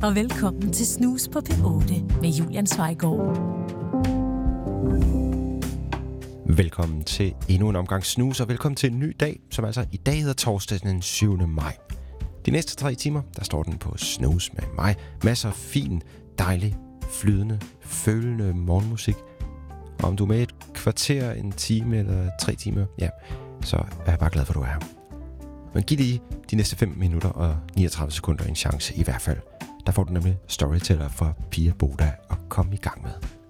og velkommen til Snus på P8 med Julian Zweigård. Velkommen til endnu en omgang Snus, og velkommen til en ny dag, som altså i dag hedder torsdag den 7. maj. De næste 3 timer, der står den på Snus med mig. Masser af fin, dejlig, flydende, følende morgenmusik. Og om du er med et kvarter, en time eller 3 timer, ja, så er jeg bare glad for, at du er her. Men giv lige de næste 5 minutter og 39 sekunder en chance i hvert fald. Der får du nemlig Storyteller for Pia Boda at komme i gang med.